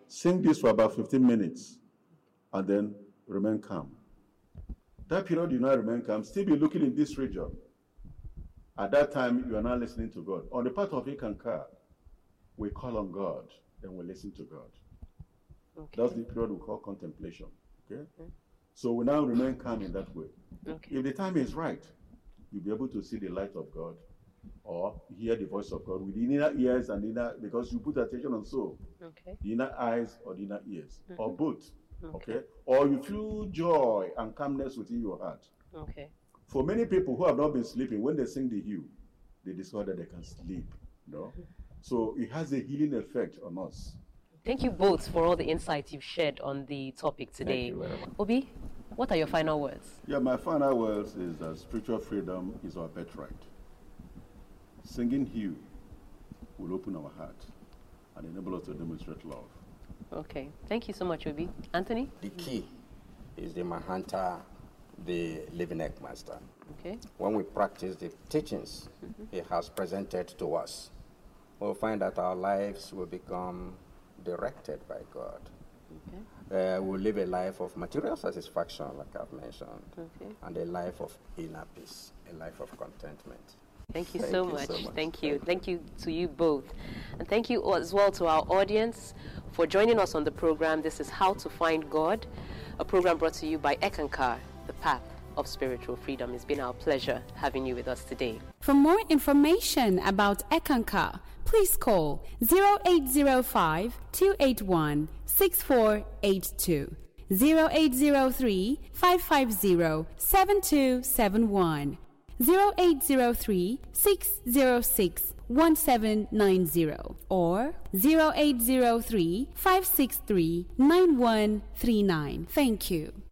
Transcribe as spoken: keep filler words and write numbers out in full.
sing this for about fifteen minutes, and then remain calm. That period you now remain calm, still be looking in this region. At that time, you are not listening to God. On the part of Ekankar, we call on God, then we listen to God. Okay. That's the period we call contemplation. Okay? Okay. So we now remain calm in that way. Okay. If the time is right, you'll be able to see the light of God or hear the voice of God with the inner ears and inner, because you put attention on soul. Okay. The inner eyes or the inner ears, mm-hmm. or both. Okay. Okay. Or you feel joy and calmness within your heart. Okay. For many people who have not been sleeping, when they sing the hymn, they discover that they can sleep. You know? So it has a healing effect on us. Thank you both for all the insights you've shared on the topic today. Obi, what are your final words? Yeah, my final words is that spiritual freedom is our birthright. Singing hymn will open our heart and enable us to demonstrate love. Okay. Thank you so much, Obi. Anthony? The key is the Mahanta, the living egg master. Okay. When we practice the teachings mm-hmm. he has presented to us, we'll find that our lives will become directed by God. Okay. Uh, we'll live a life of material satisfaction, like I've mentioned, okay. and a life of inner peace, a life of contentment. Thank you, thank so, you much. so much. Thank you. Thank you to you both. And thank you as well to our audience for joining us on the program. This is How to Find God, a program brought to you by Ekankar, the path of spiritual freedom. It's been our pleasure having you with us today. For more information about Ekankar, please call zero eight zero five, two eight one, six four eight two, zero eight zero three, five five zero, seven two seven one, zero eight zero three, six zero six, one seven nine zero, or zero eight zero three, five six three, nine one three nine. Thank you.